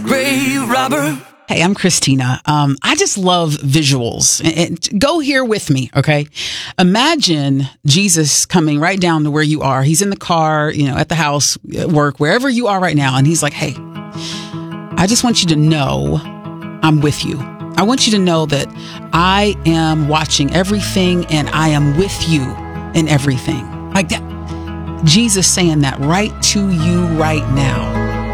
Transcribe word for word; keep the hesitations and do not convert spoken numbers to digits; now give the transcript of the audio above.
Ray Robert. Hey, I'm Christina. Um, I just love visuals. And, and go here with me, okay? Imagine Jesus coming right down to where you are. He's in the car, you know, at the house, at work, wherever you are right now. And he's like, hey, I just want you to know I'm with you. I want you to know that I am watching everything and I am with you in everything. Like that. Jesus saying that right to you right now.